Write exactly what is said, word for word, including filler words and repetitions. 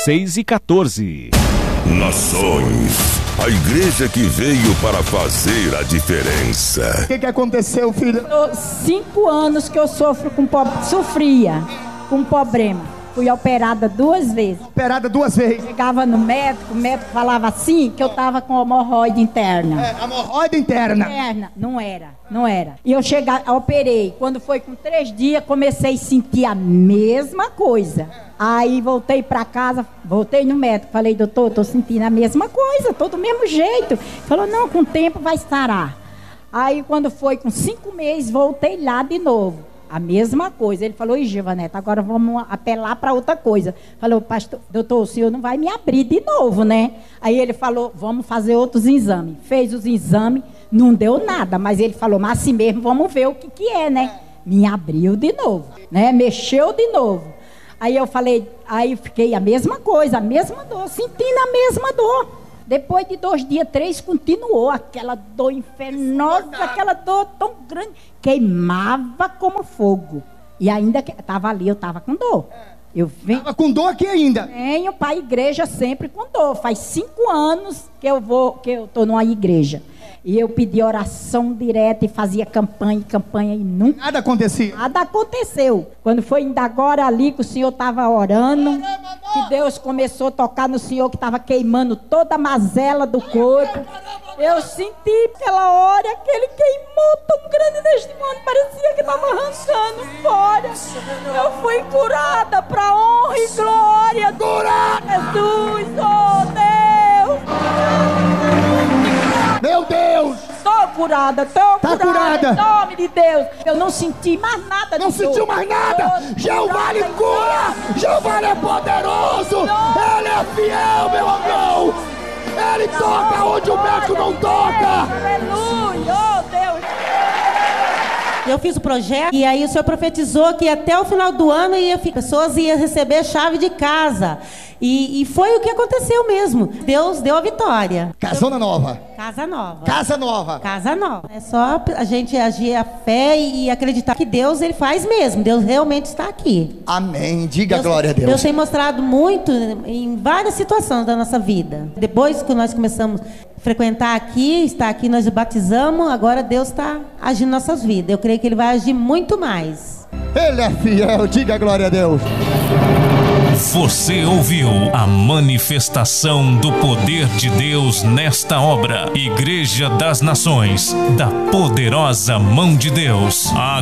seis e quatorze. Nações, a igreja que veio para fazer a diferença. O que, que aconteceu, filha? Eu, cinco anos que eu sofro com po- sofria com problema. Fui operada duas vezes. Operada duas vezes. Chegava no médico, o médico falava assim, que eu tava com hemorroide interna. É, hemorroide interna. Interna, não era, não era. E eu chegava, operei. Quando foi com três dias, comecei a sentir a mesma coisa. Aí voltei pra casa, voltei no médico, falei, doutor, tô sentindo a mesma coisa, tô do mesmo jeito. Falou, não, com o tempo vai sarar. Aí quando foi com cinco meses, voltei lá de novo. A mesma coisa. Ele falou, ih, Givaneta, agora vamos apelar para outra coisa. Falou, pastor, doutor, o senhor não vai me abrir de novo, né? Aí ele falou, vamos fazer outros exames. Fez os exames, não deu nada, mas ele falou, mas assim mesmo, vamos ver o que que é, né? Me abriu de novo, né? Mexeu de novo. Aí eu falei, aí fiquei a mesma coisa, a mesma dor, sentindo a mesma dor. Depois de dois dias, três, continuou aquela dor infernosa, aquela dor tão grande, queimava como fogo. E ainda que estava ali, eu estava com dor. Eu venho, Tava com dor aqui ainda. venho para a igreja sempre com dor. Faz cinco anos que eu vou, que eu estou numa igreja. E eu pedi oração direta e fazia campanha e campanha e nunca Nada acontecia. nada aconteceu. Quando foi ainda agora ali que o Senhor estava orando, que Deus começou a tocar no Senhor que estava queimando toda a mazela do corpo. Eu senti aquela hora que ele queimou tão grande neste mundo, parecia que estava arrancando fora. Eu fui curada para honra e glória. Curada! Jesus, oh Deus! Meu Deus! Tô curada, tô Tá curada, curada. em nome de Deus. Eu não senti mais nada Não de dor. sentiu mais nada? Tô Jeová lhe curada, cura! Jeová é poderoso! Ele é fiel, meu amor! Ele toca onde o médico não toca! Aleluia, oh Deus. Eu fiz o projeto e aí o senhor profetizou que até o final do ano ia, pessoas iam receber chave de casa. E, e foi o que aconteceu mesmo. Deus deu a vitória. Casona nova. Casa nova. Casa nova. Casa nova. É só a gente agir a fé e acreditar que Deus, ele faz mesmo. Deus realmente está aqui. Amém. Diga Deus, glória a Deus. Deus tem mostrado muito em várias situações da nossa vida. Depois que nós começamos a frequentar aqui, estar aqui, nós batizamos, agora Deus está agindo em nossas vidas. Eu creio que ele vai agir muito mais. Ele é fiel. Diga glória a Deus. Você ouviu a manifestação do poder de Deus nesta obra. Igreja das Nações, da poderosa mão de Deus. A